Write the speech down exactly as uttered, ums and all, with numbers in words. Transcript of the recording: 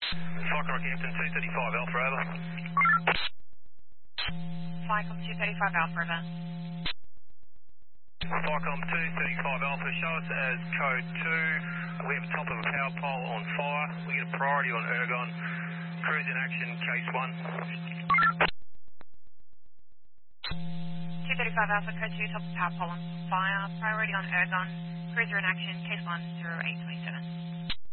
Flycom Rockhampton two thirty-five Alpha over. Flycom two thirty-five Alpha over. Flycom two thirty-five Alpha, show us as code two. We have top of a power pole on fire. We get a priority on Ergon. Cruise in action, case one. two thirty-five Alpha, code two, top of power pole on fire. Priority on Ergon. Cruiser in action, case one, zero eight twenty-seven.